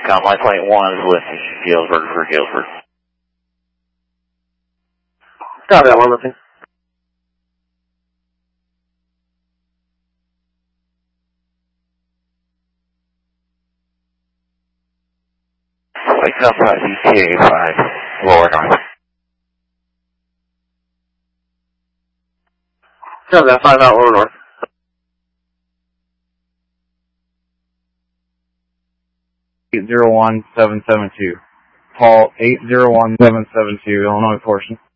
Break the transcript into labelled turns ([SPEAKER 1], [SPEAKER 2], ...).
[SPEAKER 1] Icon, Light Point 1 is with Galesburg for Galesburg.
[SPEAKER 2] Copy that, 1 listening.
[SPEAKER 1] Wake up at ETA 5, lower north.
[SPEAKER 2] Copy that, 5 out, lower north.
[SPEAKER 3] 801-772. Call 801-772, Illinois portion.